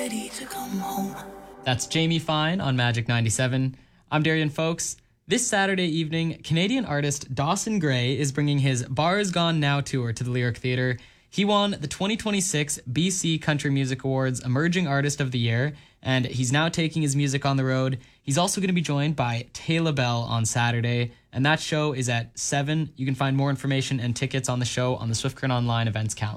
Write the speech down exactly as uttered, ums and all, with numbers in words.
ready to come home. That's Jamie Fine on Magic ninety-seven. I'm Darian Folks. This Saturday evening, Canadian artist Dawson Gray is bringing his Bars Gone Now tour to the Lyric Theatre. He won the twenty twenty-six B C Country Music Awards Emerging Artist of the Year, and he's now taking his music on the road. He's also going to be joined by Taylor Bell on Saturday, and that show is at seven. You can find more information and tickets on the show on the Swift Current Online events calendar.